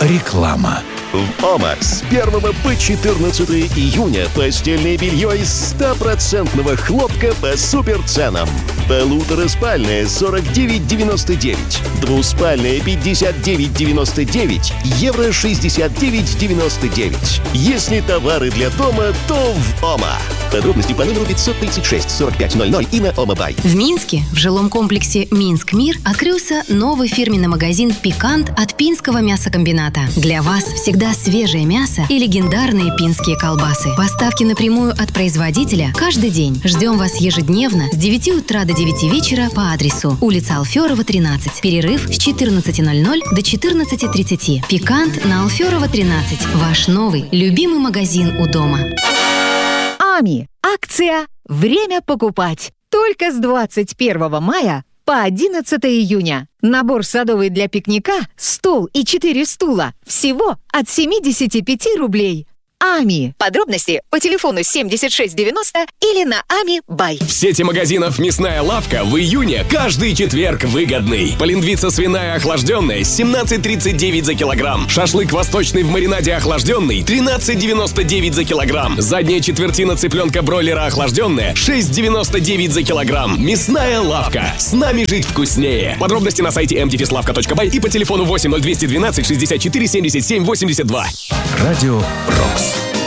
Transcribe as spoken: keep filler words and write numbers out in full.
Реклама. В ОМА с первого по четырнадцатое июня постельное белье из стопроцентного хлопка по суперценам. Полутораспальное сорок девять девяносто девять, двуспальное пятьдесят девять девяносто девять, евро шестьдесят девять девяносто девять. Если товары для дома, то в ОМА. Подробности по номеру пятьсот тридцать шесть сорок пять ноль ноль и на ОМАБай. В Минске в жилом комплексе «Минск-Мир» открылся новый фирменный магазин «Пикант» от Пинского мясокомбината. Для вас всегда свежее мясо и легендарные пинские колбасы. Поставки напрямую от производителя каждый день. Ждем вас ежедневно с девяти утра до девяти вечера по адресу улица Алферова, тринадцать. Перерыв с четырнадцати ноль ноль до четырнадцати тридцати. «Пикант» на Алферова, тринадцать. Ваш новый, любимый магазин у дома. АМИ. Акция «Время покупать». Только с двадцать первого мая по одиннадцатое июня. Набор садовый для пикника, стол и четыре стула. Всего от семидесяти пяти рублей. АМИ. Подробности по телефону семьдесят шесть девяносто или на АМИ-бай. В сети магазинов «Мясная лавка» в июне каждый четверг выгодный. Полиндвица свиная охлажденная семнадцать тридцать девять за килограмм. Шашлык восточный в маринаде охлажденный тринадцать девяносто девять за килограмм. Задняя четвертина цыпленка бройлера охлажденная шесть девяносто девять за килограмм. «Мясная лавка». С нами жить вкуснее. Подробности на сайте эм дефис-лавка точка бай и по телефону восемь ноль двести двенадцать шестьдесят четыре семьдесят семь восемьдесят два. Радио «Рокс».